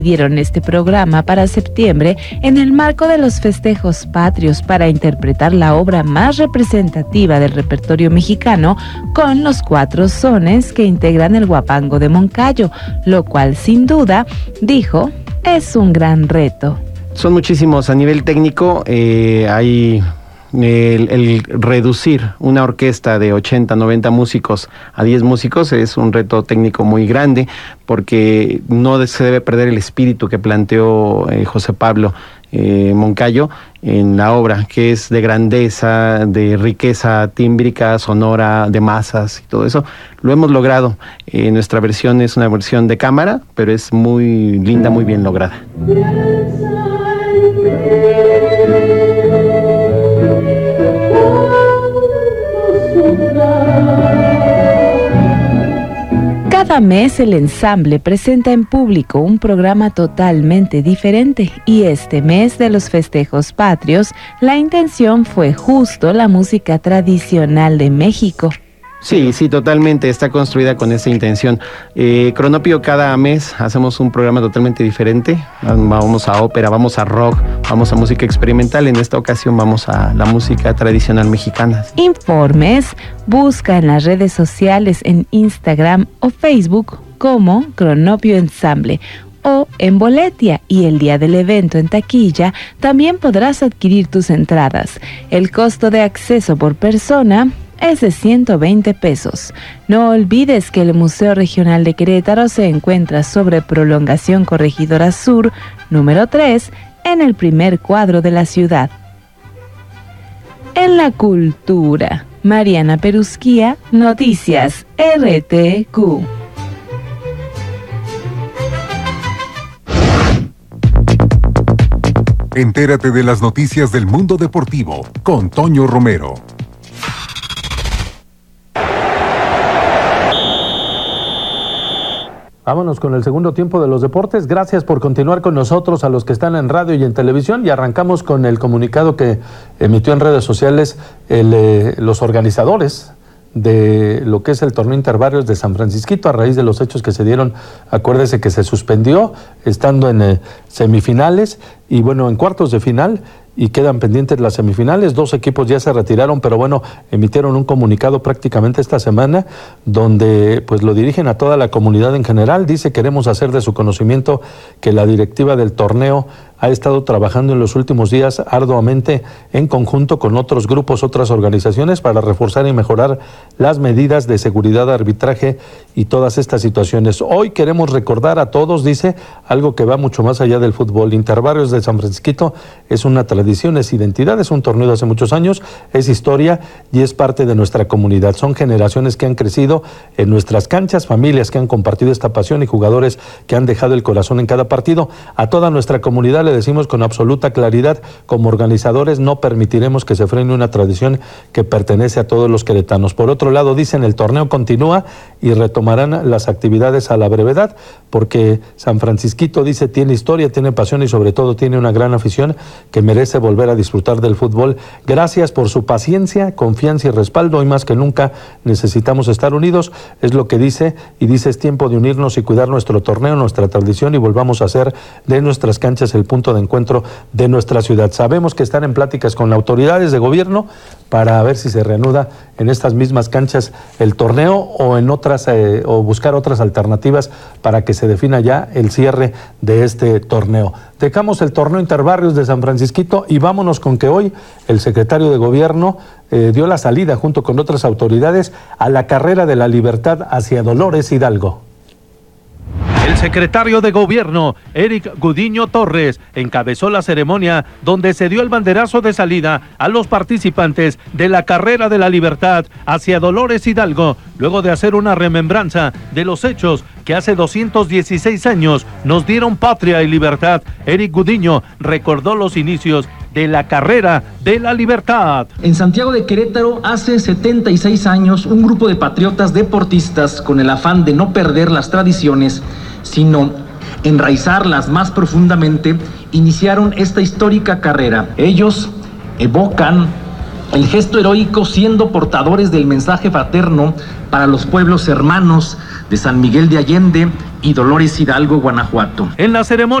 dieron este programa para septiembre en el marco de los festejos patrios para interpretar la obra más representativa del repertorio mexicano con los 4 sones que integran el huapango de Moncayo, lo cual sin duda, dijo, es un gran reto. Son muchísimos a nivel técnico, hay el reducir una orquesta de 80, 90 músicos a 10 músicos es un reto técnico muy grande porque no se debe perder el espíritu que planteó José Pablo Moncayo en la obra, que es de grandeza, de riqueza tímbrica, sonora, de masas y todo eso. Lo hemos logrado. Nuestra versión es una versión de cámara, pero es muy linda, muy bien lograda. Cada mes el ensamble presenta en público un programa totalmente diferente y este mes de los festejos patrios la intención fue justo la música tradicional de México. Sí, totalmente, está construida con esa intención. Cronopio, cada mes hacemos un programa totalmente diferente. Vamos a ópera, vamos a rock, vamos a música experimental. En esta ocasión vamos a la música tradicional mexicana. Informes, busca en las redes sociales en Instagram o Facebook como Cronopio Ensamble o en Boletia, y el día del evento en taquilla también podrás adquirir tus entradas. El costo de acceso por persona es de 120 pesos. No olvides que el Museo Regional de Querétaro se encuentra sobre Prolongación Corregidora Sur, número 3, en el primer cuadro de la ciudad. En la cultura, Mariana Perusquía, Noticias RTQ. Entérate de las noticias del mundo deportivo con Toño Romero. Vámonos con el segundo tiempo de los deportes. Gracias por continuar con nosotros a los que están en radio y en televisión, y arrancamos con el comunicado que emitió en redes sociales los organizadores de lo que es el torneo Interbarrios de San Francisquito a raíz de los hechos que se dieron. Acuérdese que se suspendió estando en semifinales y bueno, en cuartos de final, y quedan pendientes las semifinales. 2 equipos ya se retiraron, pero bueno, emitieron un comunicado prácticamente esta semana donde pues lo dirigen a toda la comunidad en general. Dice: queremos hacer de su conocimiento que la directiva del torneo ha estado trabajando en los últimos días arduamente en conjunto con otros grupos, otras organizaciones, para reforzar y mejorar las medidas de seguridad, arbitraje y todas estas situaciones. Hoy queremos recordar a todos, dice, algo que va mucho más allá del fútbol. Interbarrios de San Francisquito es una tradición, es identidad, es un torneo de hace muchos años, es historia y es parte de nuestra comunidad. Son generaciones que han crecido en nuestras canchas, familias que han compartido esta pasión y jugadores que han dejado el corazón en cada partido. A toda nuestra comunidad le decimos con absoluta claridad: como organizadores no permitiremos que se frene una tradición que pertenece a todos los queretanos. Por otro lado, dicen, el torneo continúa y retomarán las actividades a la brevedad, porque San Francisquito, dice, tiene historia, tiene pasión y sobre todo tiene una gran afición que merece volver a disfrutar del fútbol. Gracias por su paciencia, confianza y respaldo. Hoy más que nunca necesitamos estar unidos, es lo que dice, y dice: es tiempo de unirnos y cuidar nuestro torneo, nuestra tradición, y volvamos a hacer de nuestras canchas el punto de encuentro de nuestra ciudad. Sabemos que están en pláticas con las autoridades de gobierno para ver si se reanuda en estas mismas canchas el torneo o en otras o buscar otras alternativas para que se defina ya el cierre de este torneo. Dejamos el torneo Interbarrios de San Francisquito y vámonos con que hoy el secretario de Gobierno dio la salida junto con otras autoridades a la carrera de la libertad hacia Dolores Hidalgo. El secretario de Gobierno, Eric Gudiño Torres, encabezó la ceremonia donde se dio el banderazo de salida a los participantes de la Carrera de la Libertad hacia Dolores Hidalgo, luego de hacer una remembranza de los hechos que hace 216 años nos dieron patria y libertad. Eric Gudiño recordó los inicios de la Carrera de la Libertad. En Santiago de Querétaro, hace 76 años, un grupo de patriotas deportistas, con el afán de no perder las tradiciones, sino enraizarlas más profundamente, iniciaron esta histórica carrera. Ellos evocan el gesto heroico siendo portadores del mensaje fraterno para los pueblos hermanos de San Miguel de Allende, y Dolores Hidalgo, Guanajuato. En la ceremonia